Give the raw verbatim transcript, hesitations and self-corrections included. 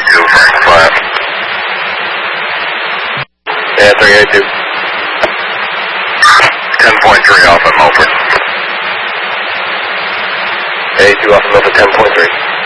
two, Frank five. Yeah, three eighty-two. ten point three off at Milford. eighty-two off at Milford, ten point three.